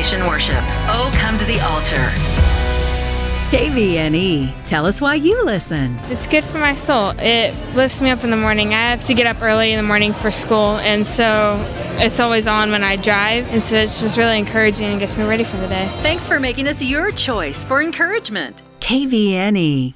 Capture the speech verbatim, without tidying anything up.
Foundation Worship. Oh, come to the altar. K V N E. Tell us why you listen. It's good for my soul. It lifts me up in the morning. I have to get up early in the morning for school, and so it's always on when I drive, and so it's just really encouraging and gets me ready for the day. Thanks for making us your choice for encouragement. K V N E.